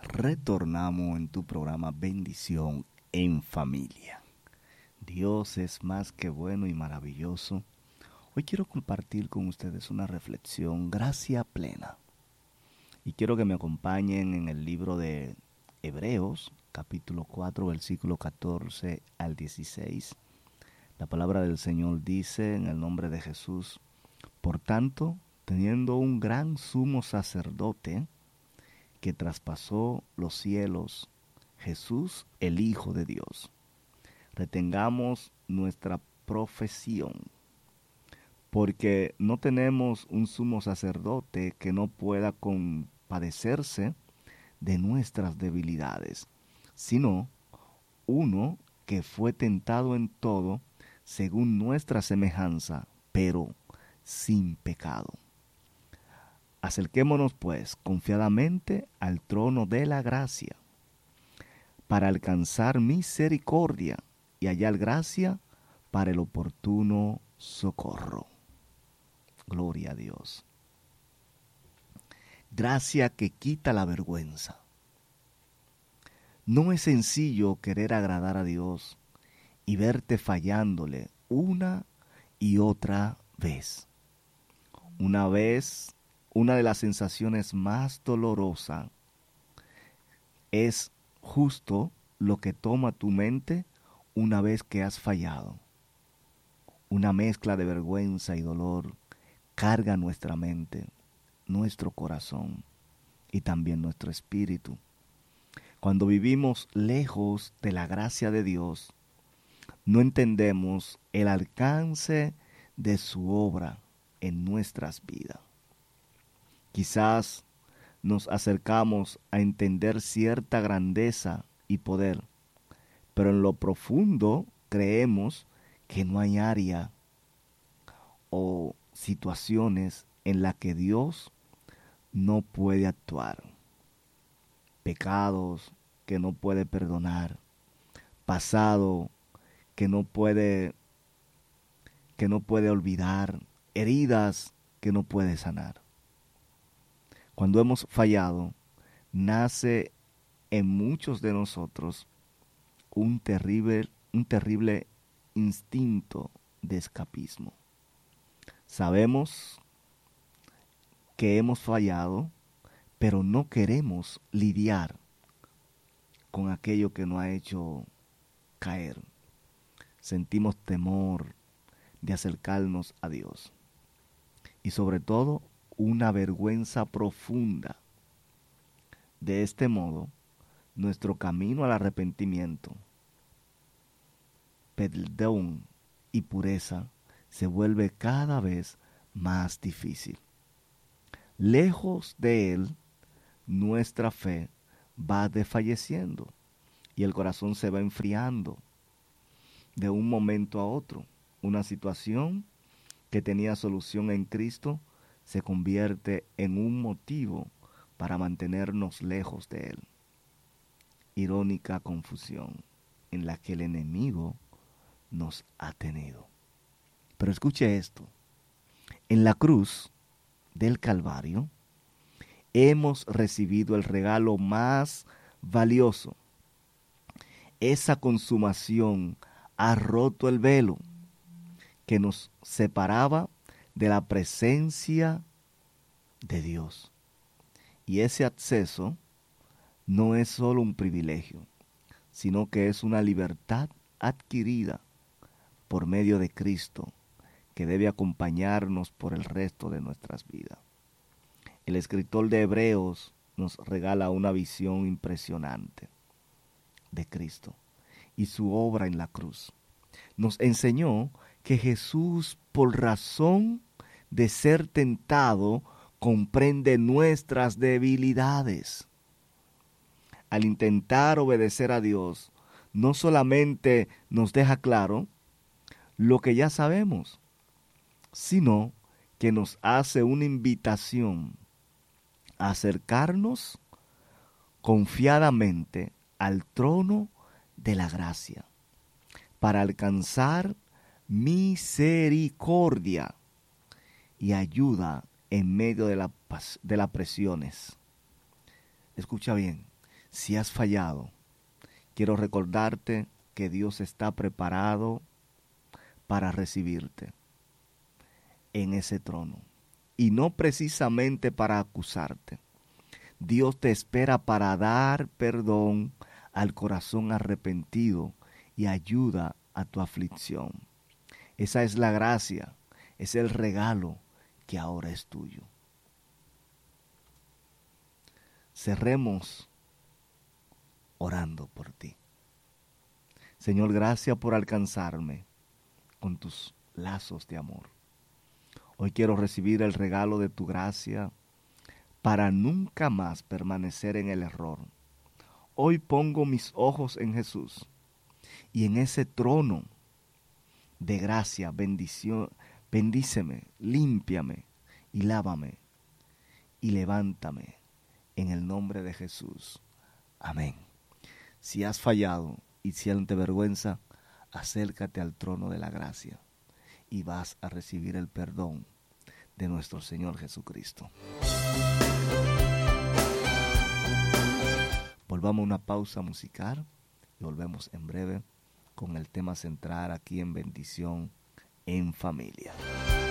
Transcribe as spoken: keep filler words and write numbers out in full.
retornamos en tu programa Bendición en Familia. Dios es más que bueno y maravilloso. Hoy quiero compartir con ustedes una reflexión, gracia plena. Y quiero que me acompañen en el libro de Hebreos, capítulo cuatro, versículo catorce al dieciséis. La palabra del Señor dice en el nombre de Jesús: por tanto, teniendo un gran sumo sacerdote que traspasó los cielos, Jesús, el Hijo de Dios, retengamos nuestra profesión, porque no tenemos un sumo sacerdote que no pueda compadecerse de nuestras debilidades, sino uno que fue tentado en todo según nuestra semejanza, pero sin pecado. Acerquémonos pues confiadamente al trono de la gracia, para alcanzar misericordia y hallar gracia para el oportuno socorro. Gloria a Dios. Gracia que quita la vergüenza. No es sencillo querer agradar a Dios y verte fallándole una y otra vez. Una vez, una de las sensaciones más dolorosas es justo lo que toma tu mente una vez que has fallado. Una mezcla de vergüenza y dolor carga nuestra mente, nuestro corazón y también nuestro espíritu. Cuando vivimos lejos de la gracia de Dios, no entendemos el alcance de su obra en nuestras vidas. Quizás nos acercamos a entender cierta grandeza y poder, pero en lo profundo creemos que no hay área o situaciones en las que Dios no puede actuar. Pecados que no puede perdonar, pasado que no puede que no puede olvidar, heridas que no puede sanar. Cuando hemos fallado, nace en muchos de nosotros un terrible, un terrible instinto de escapismo. Sabemos que hemos fallado, pero no queremos lidiar con aquello que nos ha hecho caer. Sentimos temor de acercarnos a Dios. Y sobre todo, una vergüenza profunda. De este modo, nuestro camino al arrepentimiento, perdón y pureza se vuelve cada vez más difícil. Lejos de Él, nuestra fe va desfalleciendo y el corazón se va enfriando de un momento a otro. Una situación que tenía solución en Cristo se convierte en un motivo para mantenernos lejos de Él. Irónica confusión en la que el enemigo nos ha tenido. Pero escuche esto. En la cruz del Calvario hemos recibido el regalo más valioso. Esa consumación ha roto el velo que nos separaba de la presencia de Dios. Y ese acceso no es solo un privilegio, sino que es una libertad adquirida por medio de Cristo, que debe acompañarnos por el resto de nuestras vidas. El escritor de Hebreos nos regala una visión impresionante de Cristo y su obra en la cruz. Nos enseñó que Jesús, por razón de ser tentado, comprende nuestras debilidades. Al intentar obedecer a Dios, no solamente nos deja claro lo que ya sabemos, sino que nos hace una invitación a acercarnos confiadamente al trono de la gracia para alcanzar misericordia y ayuda en medio de, la, de las presiones. Escucha bien, Si has fallado, quiero recordarte que Dios está preparado para recibirte en ese trono. Y no precisamente para acusarte. Dios te espera para dar perdón al corazón arrepentido y ayuda a tu aflicción. Esa es la gracia, es el regalo que ahora es tuyo. Cerremos orando por ti. Señor, gracias por alcanzarme con tus lazos de amor. Hoy quiero recibir el regalo de tu gracia para nunca más permanecer en el error. Hoy pongo mis ojos en Jesús y en ese trono de gracia, bendición, bendíceme, límpiame y lávame y levántame en el nombre de Jesús. Amén. Si has fallado y sientes vergüenza, acércate al trono de la gracia y vas a recibir el perdón de nuestro Señor Jesucristo. Volvamos a una pausa musical y volvemos en breve con el tema central aquí en Bendición en Familia.